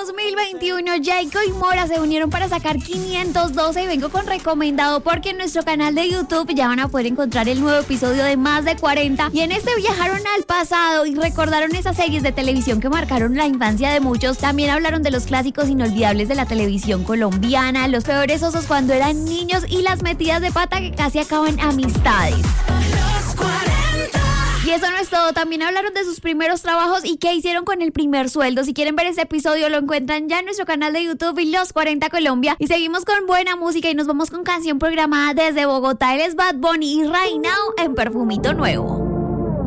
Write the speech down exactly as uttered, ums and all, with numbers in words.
dos mil veintiuno, Jayco y Mora se unieron para sacar quinientos doce y vengo con recomendado porque en nuestro canal de YouTube ya van a poder encontrar el nuevo episodio de Más de cuarenta y en este viajaron al pasado y recordaron esas series de televisión que marcaron la infancia de muchos. También hablaron de los clásicos inolvidables de la televisión colombiana, los peores osos cuando eran niños y las metidas de pata que casi acaban amistades. Los cuarenta. Y eso no es todo, también hablaron de sus primeros trabajos y qué hicieron con el primer sueldo. Si quieren ver ese episodio lo encuentran ya en nuestro canal de YouTube y Los cuarenta Colombia. Y seguimos con buena música y nos vamos con canción programada desde Bogotá. Él es Bad Bunny y Right Now en Perfumito Nuevo.